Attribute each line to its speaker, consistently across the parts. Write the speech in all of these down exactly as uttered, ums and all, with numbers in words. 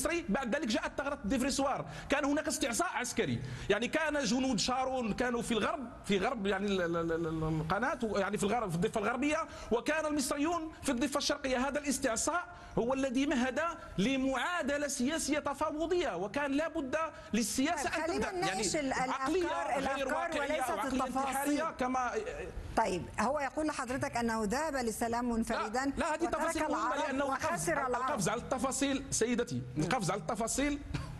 Speaker 1: المصري. بعد ذلك جاءت ثغرة ديفريسوار، كان هناك استعصاء عسكري، يعني كان جنود شارون كانوا في الغرب في غرب يعني القناة، يعني في الغرب في الضفة الغربية، وكان المصريون في الضفة الشرقية. هذا الاستعصاء هو الذي مهد لمعادلة سياسية تفاوضية، وكان لا بد للسياسة
Speaker 2: أن تبدأ يعني
Speaker 1: عقلية غير واقعية وعقلية انتحارية كما.
Speaker 2: طيب هو يقول لحضرتك أنه ذهب للسلام منفردا.
Speaker 1: لا, لا هذه تفاصيل مهمة، لأنه القفز على التفاصيل سيدتي، القفز على التفاصيل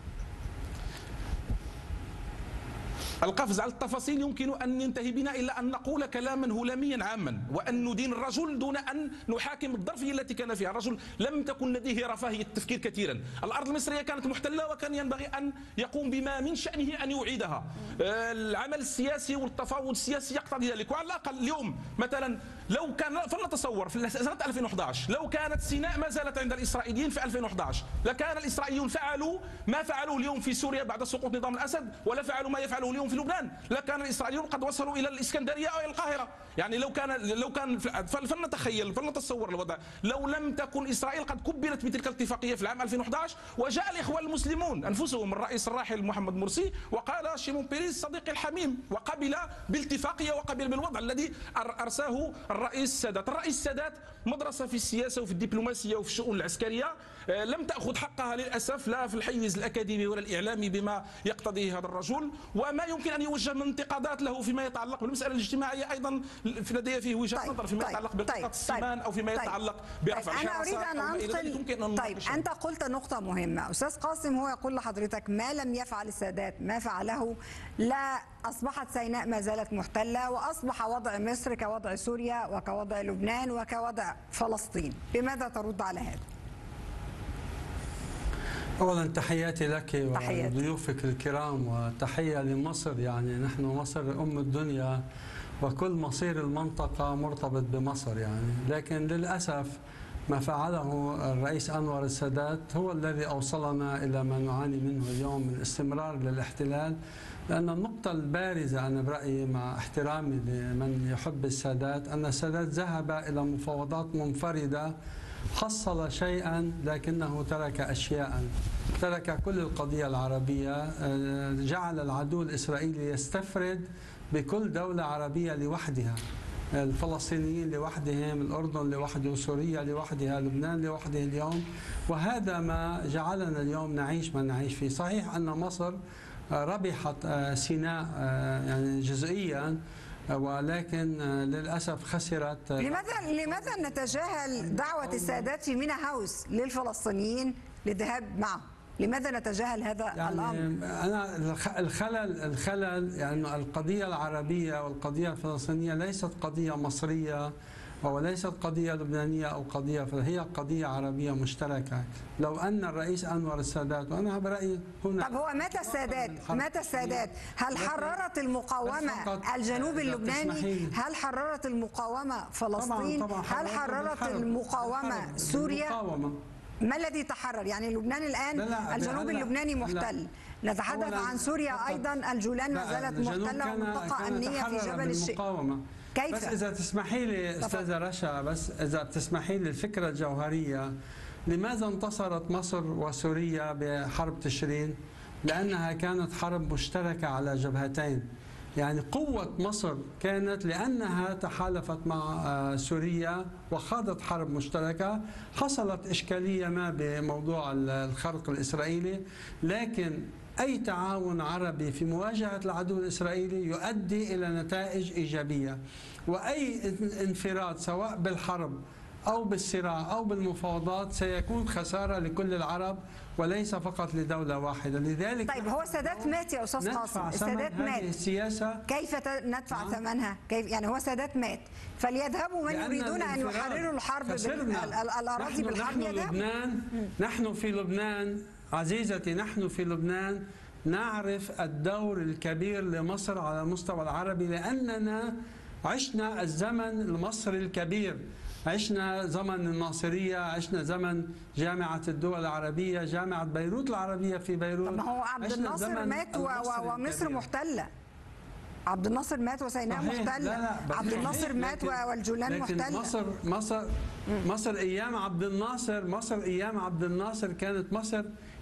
Speaker 1: القفز على التفاصيل يمكن أن ينتهي بنا إلى أن نقول كلاما هلاميا عاما، وأن ندين الرجل دون أن نحاكم الظرفية التي كان فيها. الرجل لم تكن لديه رفاهية التفكير كثيرا، الأرض المصرية كانت محتلة وكان ينبغي أن يقوم بما من شأنه أن يعيدها. العمل السياسي والتفاوض السياسي يقتضي ذلك، وعلى الأقل اليوم مثلا لو كان، فلنتصور في سنة ألفين وأحد عشر لو كانت سيناء ما زالت عند الإسرائيليين في ألفين وأحد عشر لكان الإسرائيليون فعلوا ما فعلوه اليوم في سوريا بعد سقوط نظام الأسد، ولا فعلوا ما يفعلوه اليوم في لبنان، لكان الإسرائيليون قد وصلوا إلى الإسكندرية أو إلى القاهرة. يعني لو كان لو كان فلنتخيل فلنتصور الوضع لو لم تكن إسرائيل قد كبلت بتلك الاتفاقية في العام ألفين وأحد عشر، وجاء الإخوان المسلمون أنفسهم الرئيس الراحل محمد مرسي وقال شيمون بيريز صديقي الحميم، وقبل بالاتفاقية وقبل بالوضع الذي أرساه الرئيس السادات. الرئيس السادات مدرسة في السياسة وفي الدبلوماسية وفي الشؤون العسكرية لم تأخذ حقها للأسف لا في الحيز الأكاديمي ولا الإعلامي بما يقتضيه هذا الرجل، وما يمكن أن يوجه من انتقادات له فيما يتعلق بالمسألة الاجتماعية أيضا لدي فيه وجهة طيب نظر فيما طيب يتعلق بقطاع طيب السمان أو فيما يتعلق
Speaker 2: طيب
Speaker 1: برفع
Speaker 2: طيب أنا أريد أن أنقل. طيب أنت قلت نقطة مهمة أستاذ قاسم، هو يقول لحضرتك ما لم يفعل السادات ما فعله لا أصبحت سيناء ما زالت محتلة، وأصبح وضع مصر كوضع سوريا وكوضع لبنان وكوضع فلسطين. بماذا ترد على هذا؟
Speaker 3: أولا تحياتي لك وضيوفك الكرام، وتحية لمصر. يعني نحن مصر أم الدنيا وكل مصير المنطقة مرتبط بمصر يعني، لكن للأسف ما فعله الرئيس أنور السادات هو الذي أوصلنا إلى ما نعاني منه اليوم من استمرار للاحتلال. لأن النقطة البارزة أنا برأيي مع احترامي لمن يحب السادات أن السادات ذهب إلى مفاوضات منفردة، حصل شيئا لكنه ترك أشياء، ترك كل القضية العربية، جعل العدو الإسرائيلي يستفرد بكل دولة عربية لوحدها، الفلسطينيين لوحدهم، الأردن لوحده، سوريا لوحدها، لبنان لوحده اليوم. وهذا ما جعلنا اليوم نعيش ما نعيش فيه. صحيح أن مصر ربحت سيناء يعني جزئيا، ولكن للأسف خسرت.
Speaker 2: لماذا لماذا نتجاهل دعوة السادات في مينا هاوس للفلسطينيين للذهاب معه؟ لماذا نتجاهل هذا يعني الأمر؟
Speaker 3: أنا الخلل الخلل يعني القضية العربية والقضية الفلسطينية ليست قضية مصرية وليست قضية لبنانية أو قضية، فهي قضية عربية مشتركة. لو أن الرئيس أنور السادات، وأنا برأيي هنا.
Speaker 2: طب هو مات السادات مات السادات هل حررت المقاومة الجنوب اللبناني؟ هل حررت المقاومة فلسطين؟
Speaker 3: طبعاً طبعاً
Speaker 2: هل حررت المقاومة سوريا؟ ما الذي تحرر؟ يعني لبنان الآن لا لا الجنوب اللبناني محتل، نتحدث عن سوريا أيضا، الجولان ما زالت محتلة ومنطقة أمنية في جبل الشيخ. كيف؟
Speaker 3: بس إذا تسمحي لي أستاذة رشا، بس إذا بتسمحي لي الفكرة الجوهرية، لماذا انتصرت مصر وسوريا بحرب تشرين؟ لأنها كانت حرب مشتركة على جبهتين. يعني قوة مصر كانت لأنها تحالفت مع سوريا وخاضت حرب مشتركة. حصلت إشكالية ما بموضوع الخرق الإسرائيلي، لكن أي تعاون عربي في مواجهة العدو الإسرائيلي يؤدي إلى نتائج إيجابية، وأي انفراد سواء بالحرب أو بالصراع أو بالمفاوضات سيكون خسارة لكل العرب وليس فقط لدولة واحدة. لذلك
Speaker 2: طيب هو السادات مات يا أستاذ قاسم، السادات مات،
Speaker 3: السياسة
Speaker 2: كيف ندفع نعم. ثمنها؟ كيف يعني هو السادات مات، فليذهبوا من يريدون أن يحرروا الحرب الأراضي بالحرب
Speaker 3: نحن لبنان نحن في لبنان عزيزتي، نحن في لبنان نعرف الدور الكبير لمصر على المستوى العربي، لأننا عشنا الزمن المصري الكبير، عشنا زمن الناصرية، عشنا زمن جامعة الدول العربية، جامعة بيروت العربية في بيروت.
Speaker 2: طب ما هو عبد الناصر مات ومصر محتلة. عبد الناصر مات وسيناء محتلة. لا لا عبد الناصر مات والجولان محتلة.
Speaker 3: مصر مصر مصر ايام عبد الناصر، مصر ايام عبد الناصر كانت مصر